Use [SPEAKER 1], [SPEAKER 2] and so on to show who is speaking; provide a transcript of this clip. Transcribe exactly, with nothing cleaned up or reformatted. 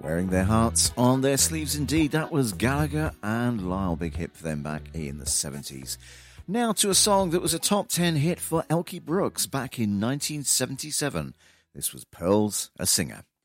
[SPEAKER 1] Wearing their hearts on their sleeves indeed. That was Gallagher and Lyle. Big hit for them back in the seventies. Now to a song that was a top ten hit for Elkie Brooks back in nineteen seventy-seven. This was Pearl's A Singer.